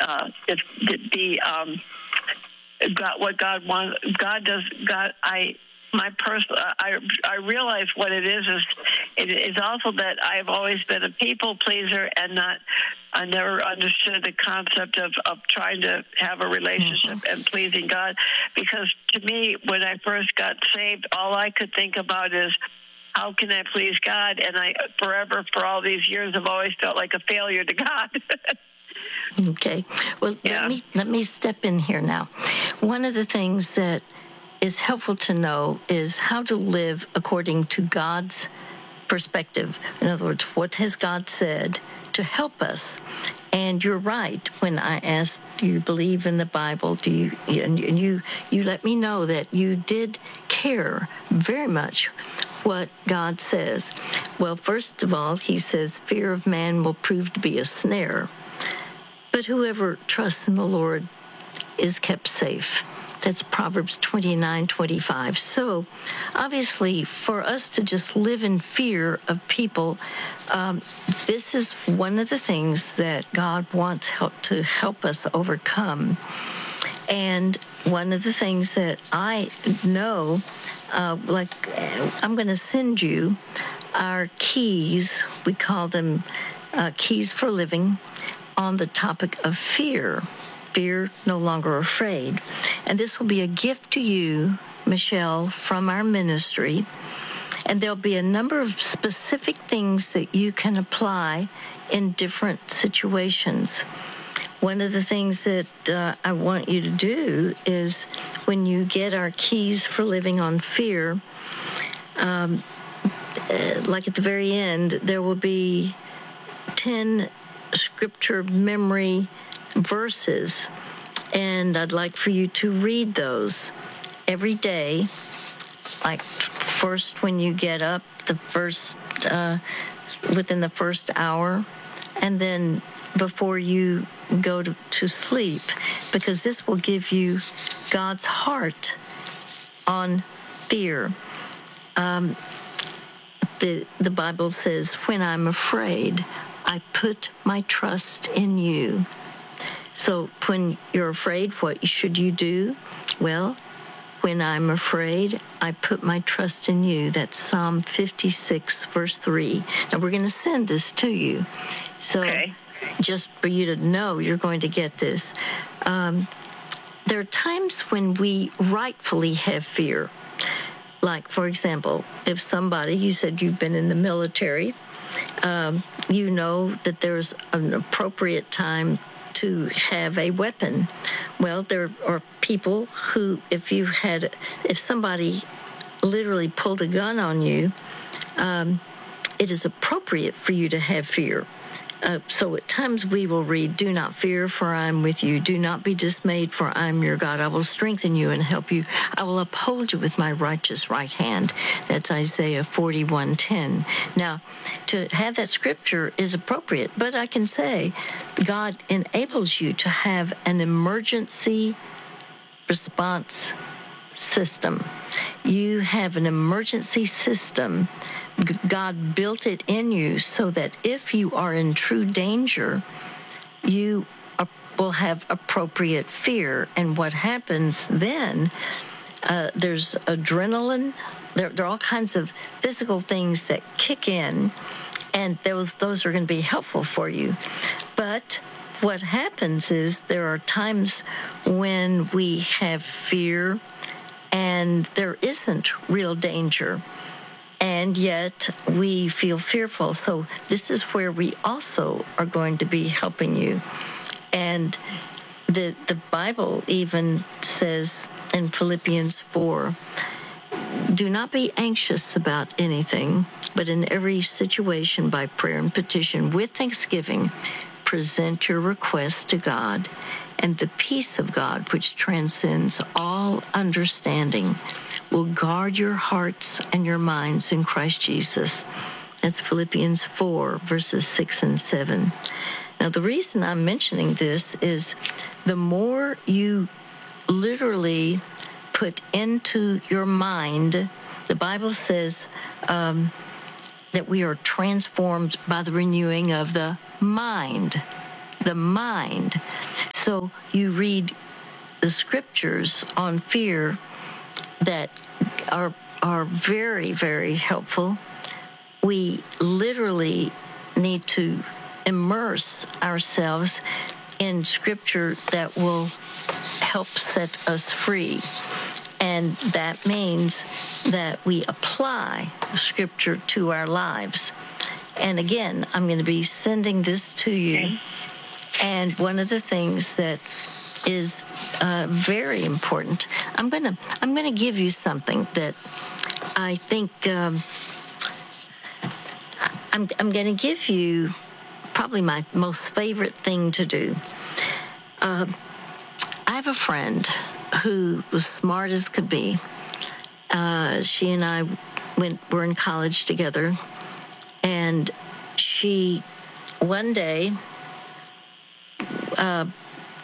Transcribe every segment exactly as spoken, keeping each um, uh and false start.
uh, to, to be um, God, what God wants. God does. God, I. My personal, I I realize what it is is it is also that I've always been a people pleaser and not. I never understood the concept of, of trying to have a relationship mm-hmm. and pleasing God, because to me, when I first got saved, all I could think about is, how can I please God? And I forever, for all these years, have always felt like a failure to God. Okay. Well, yeah. let me let me step in here now. One of the things that is helpful to know is how to live according to God's perspective. In other words, what has God said to help us? And you're right. When I asked, do you believe in the Bible? Do you? And you you let me know that you did care very much what God says. Well, first of all, he says, fear of man will prove to be a snare, but whoever trusts in the Lord is kept safe. That's Proverbs twenty-nine twenty-five. So, obviously, for us to just live in fear of people, um, this is one of the things that God wants help to help us overcome. And one of the things that I know, uh, like, I'm going to send you our keys. We call them uh, Keys for Living, on the topic of fear. Fear, no longer afraid. And this will be a gift to you, Michelle, from our ministry. And there'll be a number of specific things that you can apply in different situations. One of the things that uh, I want you to do is, when you get our Keys for Living on fear, um, uh, like at the very end, there will be ten scripture memory verses, and I'd like for you to read those every day, like first when you get up, the first uh, within the first hour, and then before you go to, to sleep, because this will give you God's heart on fear. Um, the the Bible says, when I'm afraid, I put my trust in you. So when you're afraid, what should you do? Well, when I'm afraid, I put my trust in you. That's Psalm fifty-six, verse three. Now, we're going to send this to you. So okay. Just for you to know, you're going to get this. Um, there are times when we rightfully have fear. Like, for example, if somebody, you said you've been in the military, um, you know that there's an appropriate time to have a weapon. Well, there are people who, if you had, if somebody literally pulled a gun on you, um, it is appropriate for you to have fear. Uh, so at times we will read, do not fear, for I am with you. Do not be dismayed, for I am your God. I will strengthen you and help you. I will uphold you with my righteous right hand. That's Isaiah forty-one ten. Now, to have that scripture is appropriate, but I can say God enables you to have an emergency response system. You have an emergency system. God built it in you so that if you are in true danger, you are, will have appropriate fear. And what happens then, uh, there's adrenaline, there, there are all kinds of physical things that kick in, and those, those are going to be helpful for you. But what happens is there are times when we have fear and there isn't real danger, and yet we feel fearful. So this is where we also are going to be helping you. And the the Bible even says in Philippians four, do not be anxious about anything, but in every situation by prayer and petition with thanksgiving, present your requests to God, and the peace of God, which transcends all understanding, will guard your hearts and your minds in Christ Jesus. That's Philippians four, verses six and seven. Now, the reason I'm mentioning this is the more you literally put into your mind, the Bible says um, that we are transformed by the renewing of the mind. the mind. So you read the scriptures on fear that are are very, very helpful. We literally need to immerse ourselves in scripture that will help set us free. And that means that we apply scripture to our lives. And again, I'm going to be sending this to you. And one of the things that is uh, very important, I'm going to I'm going to give you something that I think um, I'm I'm going to give you probably my most favorite thing to do. Uh, I have a friend who was smart as could be. Uh, she and I went were in college together, and she one day uh,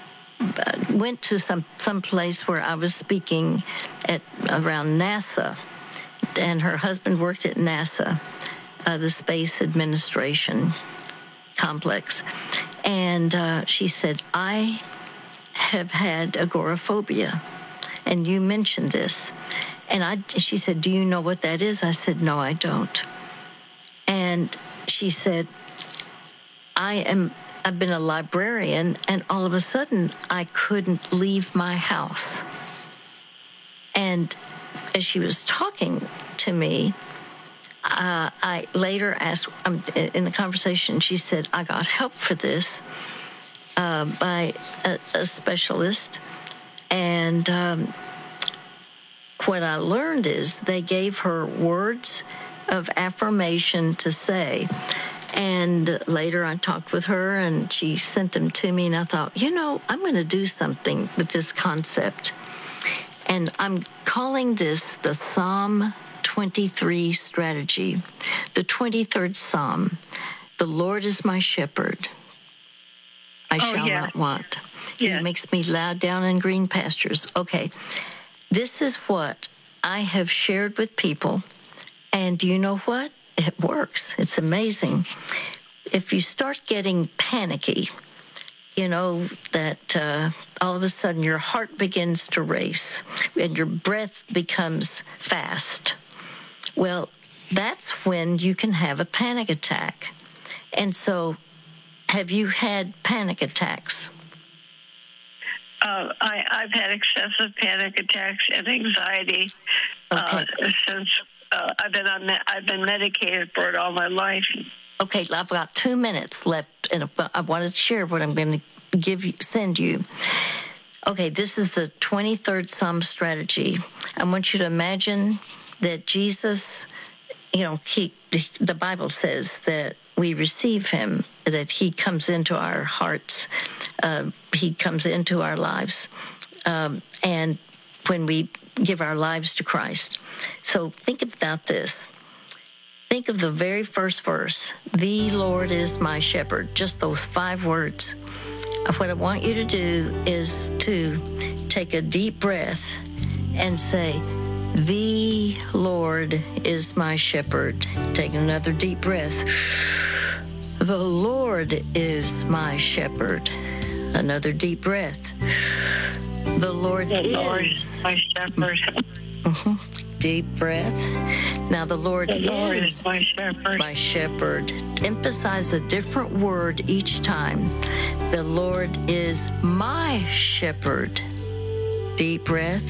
went to some some place where I was speaking at around NASA, and her husband worked at NASA, uh, the Space Administration Complex, and uh, she said, I have had agoraphobia, and you mentioned this. And I, she said, do you know what that is? I said, no, I don't. And she said, I am, I've been a librarian, and all of a sudden I couldn't leave my house. And as she was talking to me, uh, I later asked, um, in the conversation, she said, I got help for this uh, by a, a specialist. And um, what I learned is they gave her words of affirmation to say. And later I talked with her, and she sent them to me, and I thought, you know, I'm going to do something with this concept. And I'm calling this the Psalm twenty-three strategy, the twenty-third Psalm. The Lord is my shepherd. I oh, shall yeah. not want. Yeah. He makes me lie down in green pastures. Okay, this is what I have shared with people. And do you know what? It works. It's amazing. If you start getting panicky, you know, that uh, all of a sudden your heart begins to race and your breath becomes fast. Well, that's when you can have a panic attack. And so, have you had panic attacks? Uh, I, I've had excessive panic attacks and anxiety Okay. uh, since uh, I've been on. Me- I've been medicated for it all my life. Okay, I've got two minutes left, and I wanted to share what I'm going to give you, send you. Okay, this is the twenty-third Psalm strategy. I want you to imagine that Jesus, you know, he, the Bible says that we receive him, that he comes into our hearts, uh, he comes into our lives, um, and when we give our lives to Christ. So think about this. Think of the very first verse, the Lord is my shepherd, just those five words. What I want you to do is to take a deep breath and say, the Lord is my shepherd. Take another deep breath. The Lord is my shepherd. Another deep breath. The Lord The is Lord is my shepherd. Mm-hmm. Deep breath. Now the Lord, The Lord is, is my shepherd. my shepherd. Emphasize a different word each time. The Lord is my shepherd. Deep breath.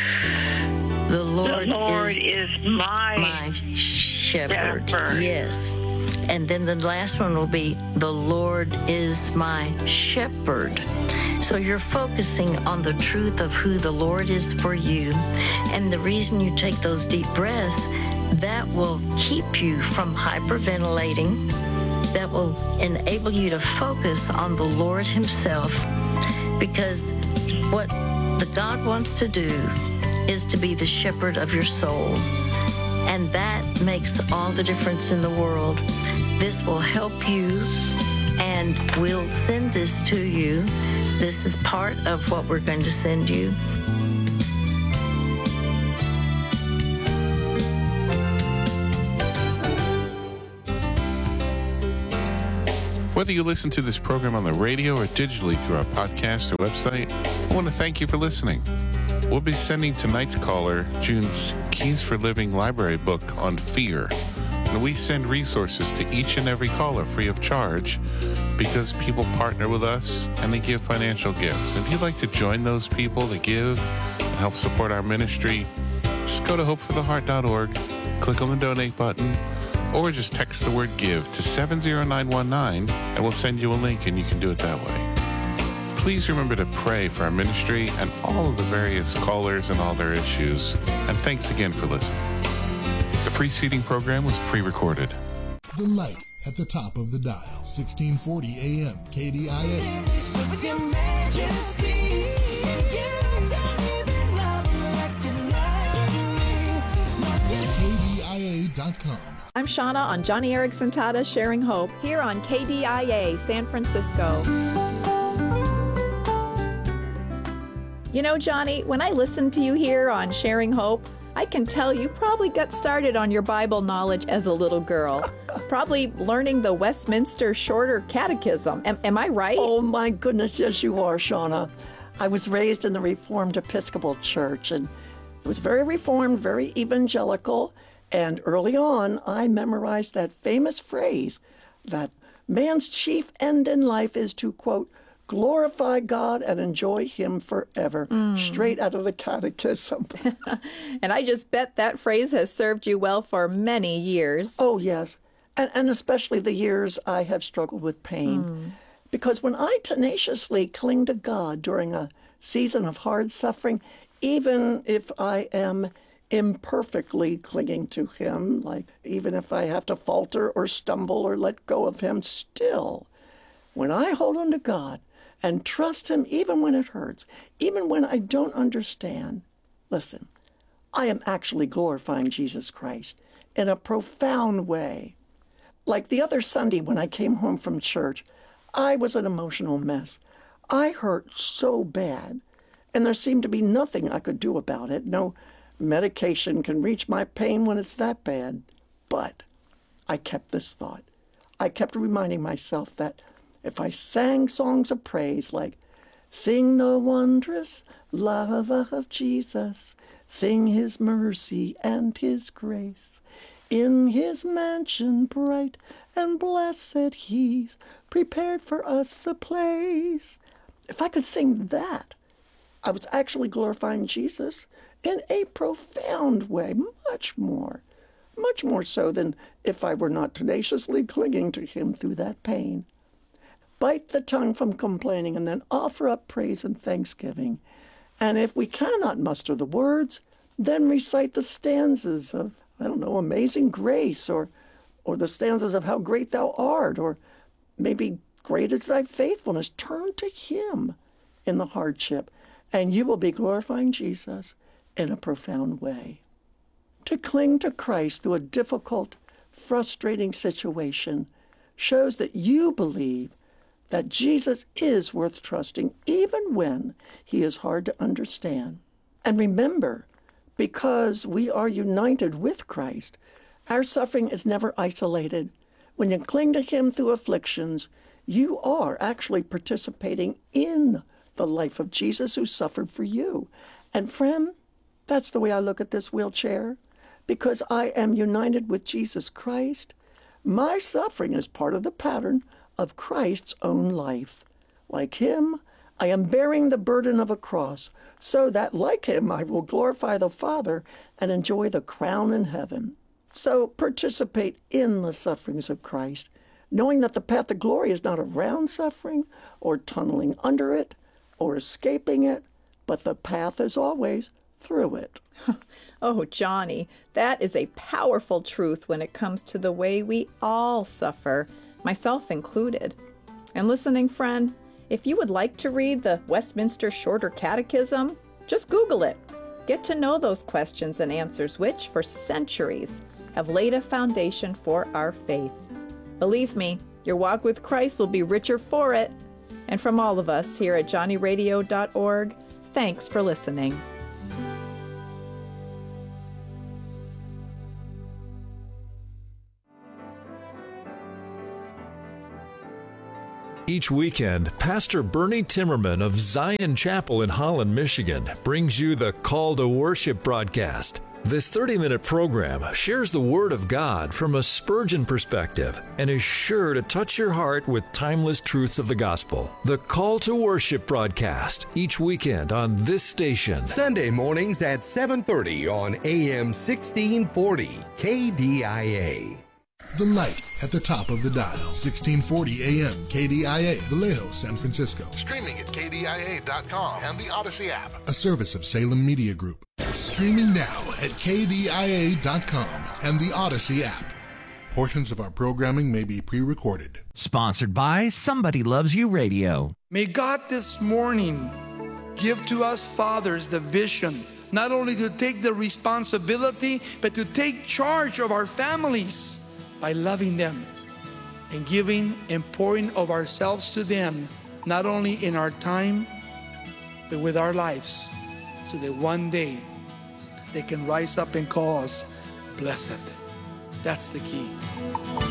The Lord, the Lord is, is my, my shepherd. shepherd. Yes. And then the last one will be, the Lord is my shepherd. So you're focusing on the truth of who the Lord is for you. And the reason you take those deep breaths, that will keep you from hyperventilating. That will enable you to focus on the Lord himself. Because what the God wants to do is to be the shepherd of your soul. And that makes all the difference in the world. This will help you, and we'll send this to you. This is part of what we're going to send you. Whether you listen to this program on the radio or digitally through our podcast or website, I want to thank you for listening. We'll be sending tonight's caller June's Keys for Living library book on fear. And we send resources to each and every caller free of charge because people partner with us and they give financial gifts. If you'd like to join those people to give and help support our ministry, just go to hope for the heart dot org, click on the donate button, or just text the word give to seven zero nine one nine and we'll send you a link and you can do it that way. Please remember to pray for our ministry and all of the various callers and all their issues. And thanks again for listening. The preceding program was pre-recorded. The light at the top of the dial, sixteen forty A M, K D I A. K D I A dot com. I'm Shauna on Johnny Erickson Tata Sharing Hope here on K D I A San Francisco. You know, Johnny, when I listen to you here on Sharing Hope, I can tell you probably got started on your Bible knowledge as a little girl. Probably learning the Westminster Shorter Catechism. Am, am I right? Oh, my goodness, yes, you are, Shauna. I was raised in the Reformed Episcopal Church, and it was very Reformed, very evangelical. And early on, I memorized that famous phrase that man's chief end in life is to, quote, glorify God and enjoy Him forever, mm. straight out of the Catechism. And I just bet that phrase has served you well for many years. Oh, yes, and, and especially the years I have struggled with pain. Mm. Because when I tenaciously cling to God during a season of hard suffering, even if I am imperfectly clinging to Him, like even if I have to falter or stumble or let go of Him, still, when I hold on to God and trust Him even when it hurts, even when I don't understand, listen, I am actually glorifying Jesus Christ in a profound way. Like the other Sunday when I came home from church, I was an emotional mess. I hurt so bad, and there seemed to be nothing I could do about it. No medication can reach my pain when it's that bad. But I kept this thought. I kept reminding myself that if I sang songs of praise like, sing the wondrous love of Jesus, sing His mercy and His grace, in His mansion bright and blessed He's prepared for us a place. If I could sing that, I was actually glorifying Jesus in a profound way, much more, much more so than if I were not tenaciously clinging to Him through that pain. Bite the tongue from complaining and then offer up praise and thanksgiving. And if we cannot muster the words, then recite the stanzas of, I don't know, Amazing Grace, or or the stanzas of How Great Thou Art, or maybe Great is Thy Faithfulness. Turn to Him in the hardship, and you will be glorifying Jesus in a profound way. To cling to Christ through a difficult, frustrating situation shows that you believe that Jesus is worth trusting even when He is hard to understand. And remember, because we are united with Christ, our suffering is never isolated. When you cling to Him through afflictions, you are actually participating in the life of Jesus who suffered for you. And friend, that's the way I look at this wheelchair. Because I am united with Jesus Christ, my suffering is part of the pattern of Christ's own life. Like Him, I am bearing the burden of a cross, so that, like Him, I will glorify the Father and enjoy the crown in heaven. So participate in the sufferings of Christ, knowing that the path to glory is not around suffering or tunneling under it or escaping it, but the path is always through it. Oh, Johnny, that is a powerful truth when it comes to the way we all suffer, myself included. And listening friend, if you would like to read the Westminster Shorter Catechism, just Google it. Get to know those questions and answers which, for centuries, have laid a foundation for our faith. Believe me, your walk with Christ will be richer for it. And from all of us here at Johnny Radio dot org, thanks for listening. Each weekend, Pastor Bernie Timmerman of Zion Chapel in Holland, Michigan, brings you the Call to Worship broadcast. This thirty-minute program shares the Word of God from a Spurgeon perspective and is sure to touch your heart with timeless truths of the gospel. The Call to Worship broadcast, each weekend on this station. Sunday mornings at seven thirty on A M sixteen forty, K D I A. The light at the top of the dial, sixteen forty A M, K D I A, Vallejo, San Francisco. Streaming at K D I A dot com and the Odyssey app. A service of Salem Media Group. Streaming now at K D I A dot com and the Odyssey app. Portions of our programming may be pre-recorded. Sponsored by Somebody Loves You Radio. May God this morning give to us fathers the vision, not only to take the responsibility, but to take charge of our families by loving them and giving and pouring of ourselves to them, not only in our time, but with our lives, so that one day they can rise up and call us blessed. That's the key.